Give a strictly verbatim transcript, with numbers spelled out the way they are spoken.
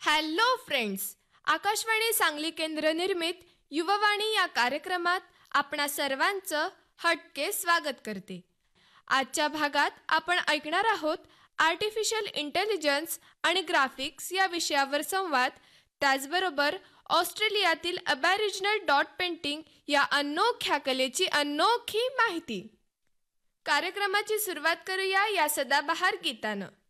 Hello friends, Akashvani Sangli केंद्र निर्मित युववाणी या कार्यक्रमात आपणा सर्वांचं हटके स्वागत करते. आजच्या भागात आपण ऐकणार आहोत आर्टिफिशियल इंटेलिजन्स आणि ग्राफिक्स या विषयावर संवाद. त्याचबरोबर ऑस्ट्रेलियातील अबॅरिजिनल डॉट पेंटिंग या अनोख्या कलेची अनोखी माहिती. कार्यक्रमाची सुरुवात करूया या सदाबहार गीतानं.